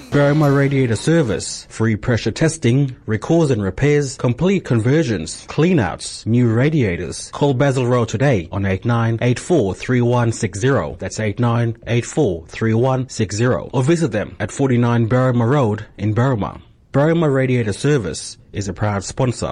Berrima Radiator Service. Free pressure testing, recalls and repairs, complete conversions, cleanouts, new radiators. Call Basil Road today on 89843160. That's 89843160. Or visit them at 49 Berrima Road in Berrima. Berrima Radiator Service is a proud sponsor